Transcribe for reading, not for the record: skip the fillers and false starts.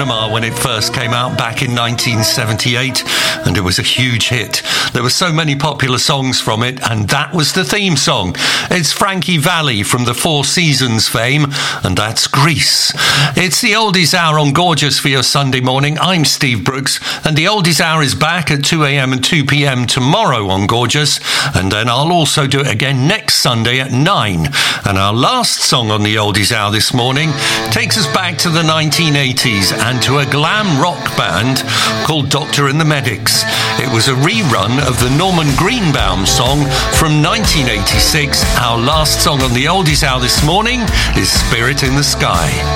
when it first came out back in 1978, and it was a huge hit. There were so many popular songs from it, and that was the theme song. It's Frankie Valli from the Four Seasons fame, and that's Grease. It's the Oldies Hour on Gorgeous for your Sunday morning. I'm Steve Brooks, and the Oldies Hour is back at 2 a.m. and 2 p.m. tomorrow on Gorgeous, and then I'll also do it again next Sunday at 9. And our last song on the Oldies Hour this morning takes us back to the 1980s and to a glam rock band called Doctor and the Medics. It was a rerun of the Norman Greenbaum song from 1986. Our last song on the Oldies Hour this morning is Spirit in the Sky.